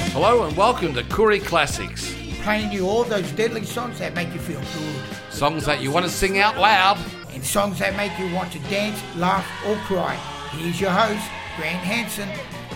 Hello and welcome to Koori Classics. Playing you all those deadly songs that make you feel good. Songs that you want to sing out loud. And songs that make you want to dance, laugh or cry. Here's your host, Grant Hanson.